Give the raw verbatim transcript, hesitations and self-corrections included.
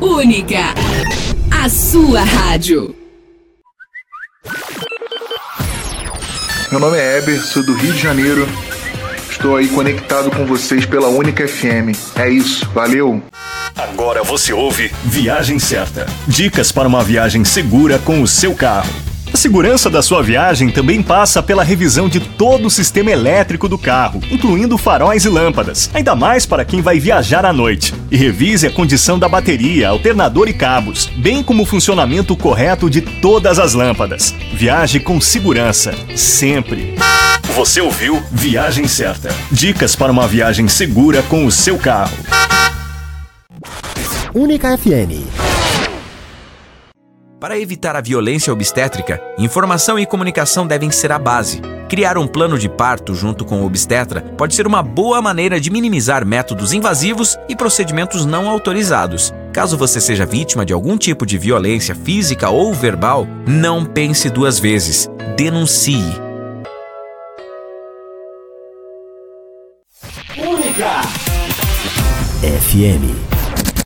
Única, a sua rádio. Meu nome é Heber, sou do Rio de Janeiro. Estou aí conectado com vocês pela Única F M. É isso, valeu! Agora você ouve Viagem Certa. Dicas para uma viagem segura com o seu carro. A segurança da sua viagem também passa pela revisão de todo o sistema elétrico do carro, incluindo faróis e lâmpadas, ainda mais para quem vai viajar à noite. E revise a condição da bateria, alternador e cabos, bem como o funcionamento correto de todas as lâmpadas. Viaje com segurança, sempre. Você ouviu Viagem Certa. Dicas para uma viagem segura com o seu carro. Única F M. Para evitar a violência obstétrica, informação e comunicação devem ser a base. Criar um plano de parto junto com o obstetra pode ser uma boa maneira de minimizar métodos invasivos e procedimentos não autorizados. Caso você seja vítima de algum tipo de violência física ou verbal, não pense duas vezes. Denuncie. Única F M.